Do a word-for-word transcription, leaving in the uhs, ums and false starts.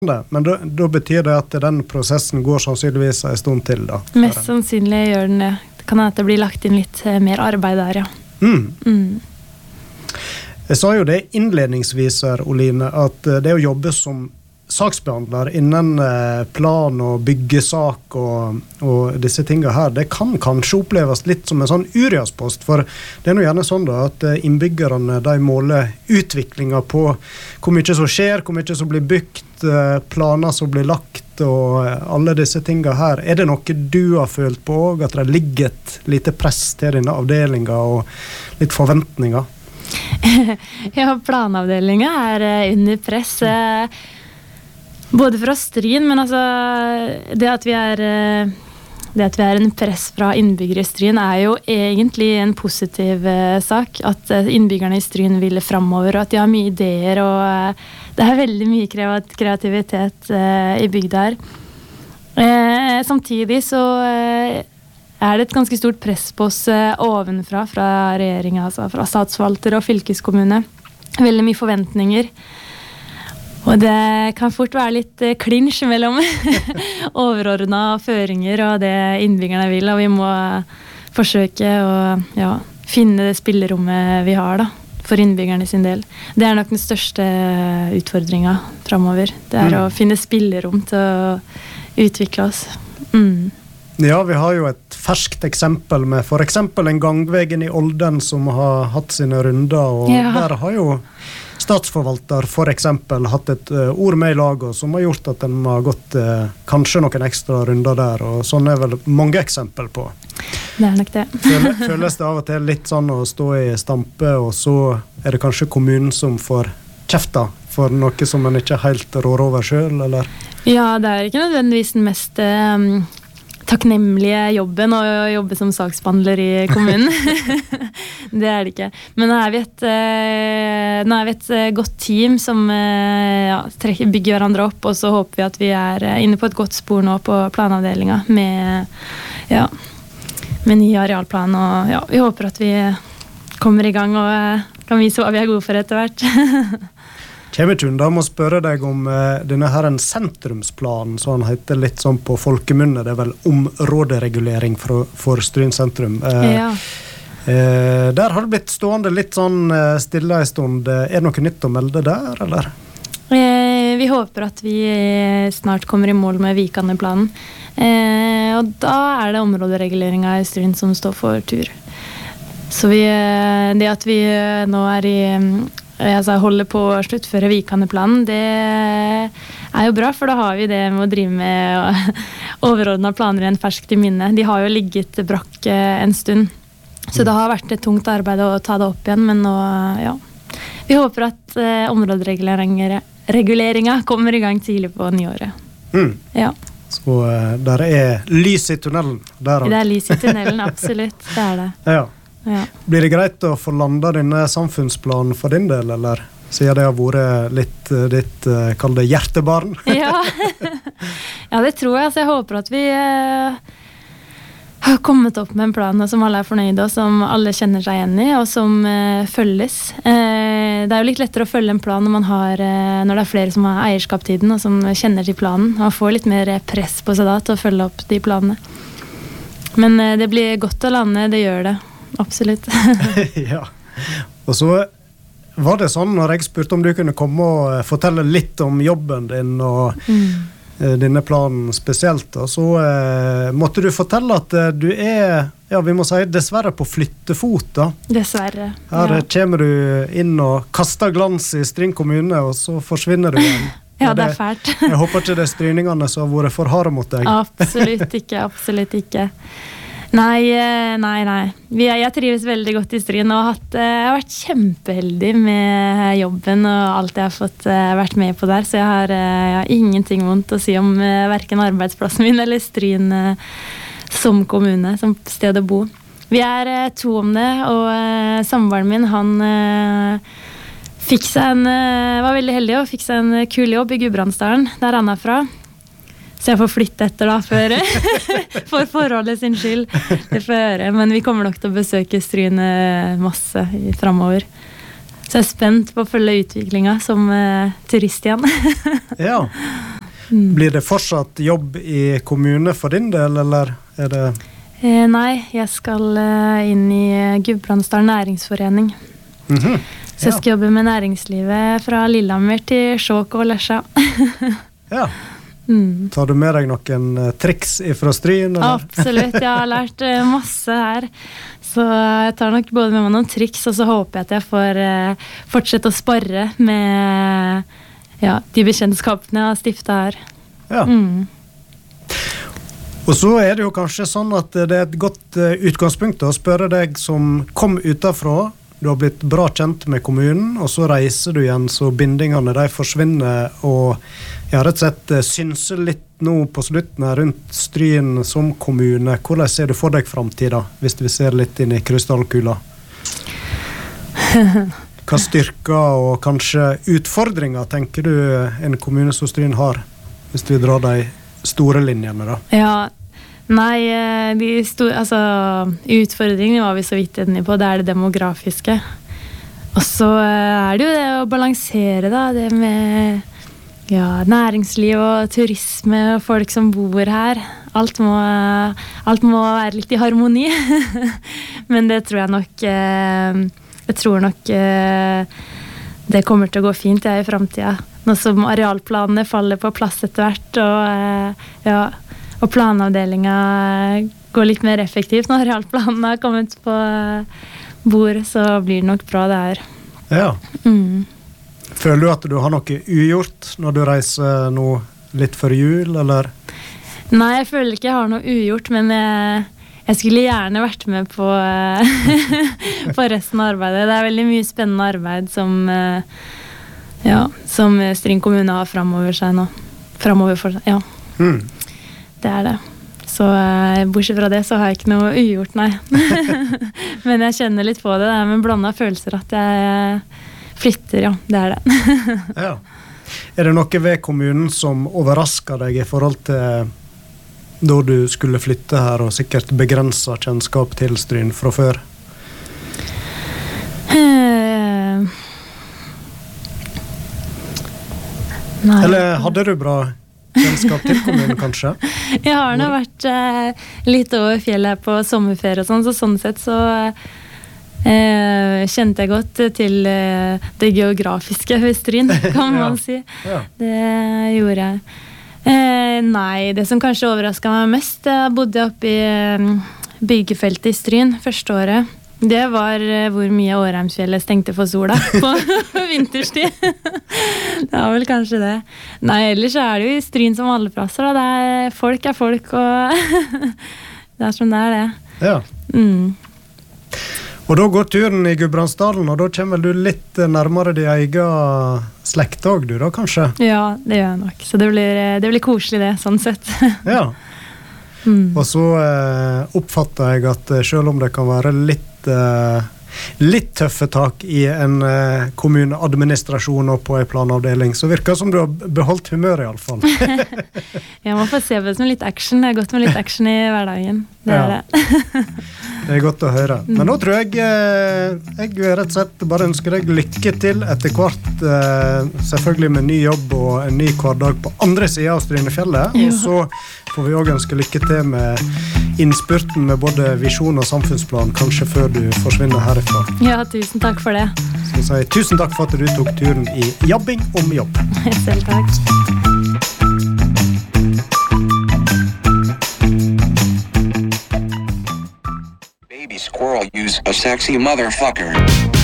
Men da, da betyr det at den prosessen går sannsynligvis en stund til da? Mest sannsynlig gjør den det. Det kan at det blir lagt inn litt mer arbeid der, ja. Mm. Mm. Jeg sa jo det innledningsvis her, Oline, at det å jobbe som saksbehandler innen plan og byggesak og, og disse tingene her, det kan kanskje oppleves litt som en sånn uriaspost, for det er nå gjerne sånn da at innbyggerne de måler utviklingen på hvor mye som skjer, hvor mye som blir bygd, planer som blir lagt og alle disse tingene her. Er det noe du har følt på også, at det ligger et lite press til dine avdelinger og litt forventninger? Ja, planavdelingen er under press. Både fra Stryn, men altså det at vi er det at vi er en press fra innbyggere i Stryn er jo egentlig en positiv eh, sak, at innbyggerne i Stryn vil fremover, og at de har mye ideer, og eh, det er veldig mye kreativitet eh, i bygda her. Eh, samtidig så eh, er det et ganske stort press på oss eh, ovenfra, fra regjeringen, altså fra statsforvalter og fylkeskommune. Veldig mye forventninger. Og det kan fort være litt klinsj mellom overordnede føringer og det innbyggerne vil, og vi må forsøke å ja, finne det spillerommet vi har da, for innbyggerne sin del. Det er nok den største utfordringen fremover. Det er mm. å finne spillerom til å utvikle oss. Mm. Ja, vi har jo et ferskt eksempel med for eksempel en gangvegen i Olden som har hatt sine runder, og ja. Der har jo statsforvalter for eksempel hatt et uh, ord med i laget som har gjort at den har gått uh, kanskje noen ekstra runder der, og sånn er vel mange eksempel på. Det er nok det. Føles, føles det av og til litt sånn å stå i stampe, og så er det kanskje kommunen som får kjefta for noe som man ikke helt rår over selv, eller? Ja, det er ikke nødvendigvis den mest um, takknemlige jobben å jobbe som saksbehandler i kommunen. Det er det ikke. Men nå er vi et, nå er vi et godt team som ja, bygger hverandre opp, og så håper vi at vi er inne på et godt spor nå på planavdelingen med, ja, med ny arealplan, og ja, vi håper at vi kommer i gang og kan vise hva vi er gode for etter hvert. Kommer ikke unna med å spørre deg om uh, denne her en sentrumsplan, så han heter litt sånn på folkemunne, det er vel områderegulering for, for Stryn sentrum. Uh, ja. uh, der har det blitt stående litt sånn uh, stille en stund. Er det noe nytt å melde der, eller? Uh, vi håper at vi snart kommer i mål med Vikaneplanen. Uh, og da er det områdereguleringen i Stryn som står for tur. Så vi, uh, det at vi uh, nå er i... Um, Altså, holde på å sluttføre Vikaneplanen, det er jo bra, for da har vi det med å drive med overordnede planer i en ferskt i minne. De har jo ligget brakk en stund, så det har vært et tungt arbeid å ta det opp igjen, men nå, ja. Vi håper at eh, områdereguleringen kommer i gang tidlig på nyåret. Mm. Ja. Så uh, der er lys i tunnelen der. Det er lys i tunnelen, absolutt, det er det. Ja. Ja. Blir det greit å få landa denne samfunnsplanen for din del, eller? Siden det har vært litt ditt, kall det hjertebarn. Ja. Ja, det tror jeg. Altså, jeg håper at vi eh, har kommet opp med en plan som alle er fornøyde, og som alle kjenner seg igjen i, og som eh, følges. Eh, det er jo litt lettere å følge en plan når, man har, eh, når det er flere som har eierskap til den, og som kjenner til planen. Man får litt mer press på seg da til å følge opp de planene. Men eh, det blir godt å lande, det gjør det. Absolutt. Ja. Og så var det sånn når jeg spurte om du kunne komme og fortelle litt om jobben din og mm. denne planen spesielt, og så eh, måtte du fortelle at eh, du er, ja, vi må si dessverre på flyttefot da. Dessverre, Her ja. Kommer du inn og kaster glans i Stryn kommune, og så forsvinner du igjen. Ja, det er fælt. Jeg håper ikke det er stryningene som har vært for harde mot deg. Absolutt ikke, absolutt ikke. Nei, nei, nei. Vi er, jeg trives veldig godt i Stryn og har, hatt, jeg har vært kjempeheldig med jobben og alt jeg har fått vært med på der, så jeg har, jeg har ingenting vondt å si om hverken arbeidsplassen min eller Stryn som kommune, som sted å bo. Vi er to om det, og samboeren min, han fikk seg en, var veldig heldig og fikk seg en kul jobb i Gudbrandsdalen, der han er fra. Så jeg får flytte etter da, for, for forholdet sin skyld. Det får jeg gjøre, men vi kommer nok til å besøke Stryn masse fremover. Så jeg er spent på å følge utviklingen som uh, turist igjen. Ja. Mm. Blir det fortsatt jobb i kommune for din del, eller er det... Eh, nei, jeg skal uh, inn i Gudbrandsdal næringsforening. Mm-hmm. Så jeg skal ja. jobbe med næringslivet fra Lillehammer til Skjåk og Lesja. Ja. Mm. Tar du med deg noen uh, triks fra Stryn? Eller? Absolutt, jeg har lært uh, masse her. Så jeg tar nok både med meg noen triks, og så håper jeg at jeg får uh, fortsette å sparre med ja, de bekjentskapene jeg har stiftet her. Ja. Mm. Og så er det jo kanskje sånn at det er et godt uh, utgangspunkt å spørre deg som kom utenfra. Du har blitt bra kjent med kommunen, og så reiser du igjen, så bindingene de forsvinner, og jeg har rett og slett synse litt nå på slutten her rundt Stryn som kommune. Hvordan ser du for deg fremtiden, hvis vi ser litt inn i krystallkula? Hva styrker og kanskje utfordringer tenker du en kommune som Stryn har, hvis vi drar de store linjene da? Ja, nei, de store, altså, utfordringene var vi så vidt inne på, det er det demografiske. Og så er det jo det å balansere da, det med ja, næringsliv og turisme og folk som bor her. Alt må, alt må være litt i harmoni. Men det tror jeg nok, jeg tror nok det kommer til å gå fint i fremtiden. Nå som arealplanene faller på plass etter hvert, og ja, og planavdelingen går litt mer effektivt når realplanen har kommet på bordet, så blir det nok bra det her. Ja. Mm. Føler du at du har noe ugjort når du reiser nå litt før jul, eller? Nei, jeg føler ikke jeg har noe ugjort, men jeg, jeg skulle gjerne vært med på, på resten av arbeidet. Det er veldig mye spennende arbeid som, ja, som Stryn kommune har fremover seg nå. Fremover for seg, ja. Mm. Det er det. Så bortsett fra det så har jeg ikke noe ugjort, nei. Men jeg kjenner litt på det. Det er med blandet følelser at jeg flytter, ja. Det er det. Ja. Er det noe ved kommunen som overrasker deg i forhold til da du skulle flytte her og sikkert begrenset kjennskap til Stryn fra før? Uh, nei. Eller hadde du bra kjennskap til kommunen, kanskje? Jeg har nå vært eh, litt over fjellet på sommerferie og sånn, så sånn sett så eh, kjente jeg godt til eh, det geografiske ved Stryn, kan man ja. si. Ja. Det gjorde jeg. Eh, nei, det som kanskje overrasket meg mest, jeg bodde oppe i eh, byggefeltet i Stryn første året. Det var hvor mye Årheimsfjellet stengte for sola på vinterstid. Det var vel kanskje det. Nei, ellers er det jo i Stryn som alle plasser. Da. Det er, folk er folk, og det er som det er det. Ja. Mm. Og da går turen i Gudbrandsdalen, og da kommer du litt nærmere de egen slektdag, du da, kanskje? Ja, det gjør jeg nok. Så det blir, det blir koselig det, sånn sett. Ja. Mm. Og så eh, oppfatter jeg at selv om det kan være litt eh, litt tøffe tak i en eh, kommuneadministrasjon og på en planavdeling, så virker det som du har beholdt humør i alle fall. Jeg må få se på det som litt action. Det er godt med litt action i hverdagen. Det ja. er det. Det er godt å høre. Men nå tror jeg eh, jeg rett og slett bare ønsker deg lykke til etter hvert, eh, selvfølgelig med ny jobb og en ny hverdag på andre siden av Strynefjellet, og så får vi også ønske lykke til med innspurten med både visjon og samfunnsplan, kanskje før du forsvinner herifra. Ja, tusen takk for det. Skal jeg si tusen takk for at du tok turen i Jabbing om jobb. Selv takk. Baby squirrel use a sexy motherfucker.